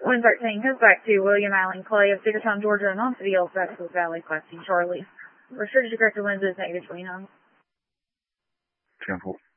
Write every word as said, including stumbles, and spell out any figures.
Wind thirteen comes back to William Allen Clay of Cedartown, Georgia, and onto the Old Festival Valley, Class C Charlie. Restricted to corrected lenses, negative twenty-nine. ten four.